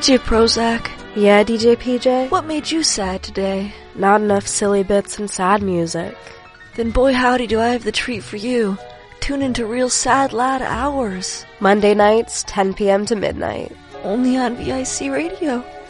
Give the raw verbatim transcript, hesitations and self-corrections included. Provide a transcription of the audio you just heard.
J Prozac. Yeah, D J P J? What made you sad today? Not enough silly bits and sad music. Then boy howdy do I have the treat for you. Tune into Real Sad Lad Hours. Monday nights, ten p.m. to midnight. Only on V I C Radio.